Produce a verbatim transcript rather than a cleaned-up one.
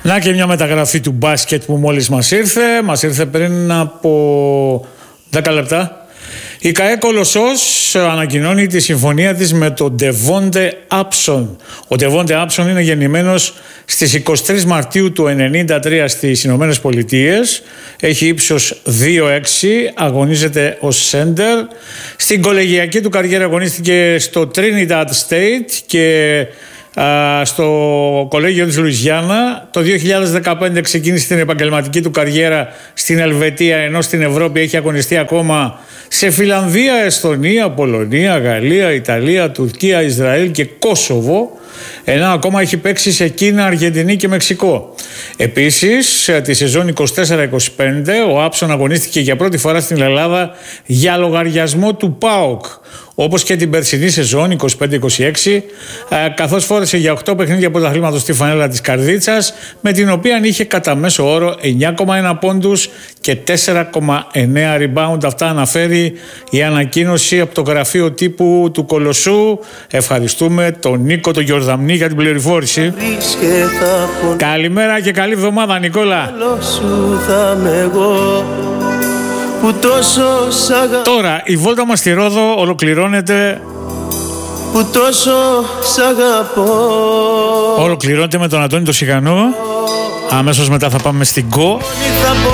Να και μια μεταγραφή του μπάσκετ που μόλις μας ήρθε. Μας ήρθε πριν από δέκα λεπτά. Η ΚΑΕ Κολοσσός ανακοινώνει τη συμφωνία της με τον Ντεβόντε Άψον. Ο Ντεβόντε Άψον είναι γεννημένος στις είκοσι τρεις Μαρτίου του ενενήντα τρία στις Ηνωμένες Πολιτείες. Έχει ύψος δύο έξι, αγωνίζεται ως σέντερ. Στην κολεγιακή του καριέρα αγωνίστηκε στο Trinidad State και Uh, στο κολέγιο της Λουιζιάννα. Το δύο χιλιάδες δεκαπέντε ξεκίνησε την επαγγελματική του καριέρα στην Ελβετία, ενώ στην Ευρώπη έχει αγωνιστεί ακόμα σε Φιλανδία, Εσθονία, Πολωνία, Γαλλία, Ιταλία, Τουρκία, Ισραήλ και Κόσοβο, ενώ ακόμα έχει παίξει σε Κίνα, Αργεντινή και Μεξικό. Επίσης, τη σεζόν είκοσι τέσσερα είκοσι πέντε ο Άψον αγωνίστηκε για πρώτη φορά στην Ελλάδα για λογαριασμό του ΠΑΟΚ, όπως και την περσινή σεζόν είκοσι πέντε είκοσι έξι, καθώς φόρεσε για οκτώ παιχνίδια πρωταθλήματος στη φανέλα της Καρδίτσας, με την οποία είχε κατά μέσο όρο εννιά κόμμα ένα πόντους και τέσσερα κόμμα εννέα rebound. Αυτά αναφέρει η ανακοίνωση από το γραφείο τύπου του Κολοσσού. Ευχαριστούμε τον Νίκο τον Γιορδαμνή για την πληροφόρηση. Καλημέρα και καλή εβδομάδα, Νικόλα. Τώρα η βόλτα μας στη Ρόδο ολοκληρώνεται. Που τόσο σ' αγαπώ. Ολοκληρώνεται με τον Αντώνη τον Σιγανό. Αμέσως μετά θα πάμε στην Γκο.